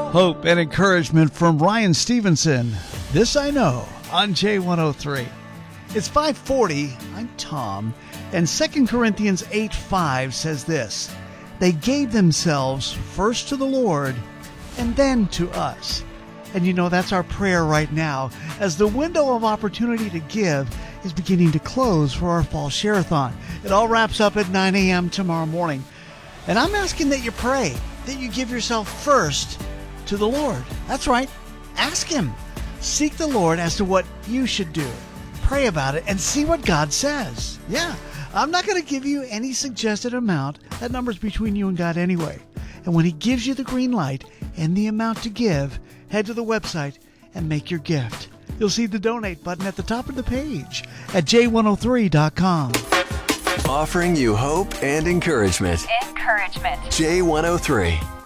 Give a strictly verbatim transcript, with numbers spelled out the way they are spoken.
Hope and encouragement from Ryan Stevenson. This I know on J one oh three. It's five forty. I'm Tom. And Second Corinthians eight five says this: they gave themselves first to the Lord and then to us. And you know, that's our prayer right now, as the window of opportunity to give is beginning to close for our fall share-a-thon. It all wraps up at nine a.m. tomorrow morning. And I'm asking that you pray, that you give yourself first to the Lord. That's right. Ask Him. Seek the Lord as to what you should do. Pray about it and see what God says. Yeah, I'm not going to give you any suggested amount. That number's between you and God anyway. And when He gives you the green light and the amount to give, head to the website and make your gift. You'll see the donate button at the top of the page at j one oh three dot com. Offering you hope and encouragement. Encouragement. J one oh three.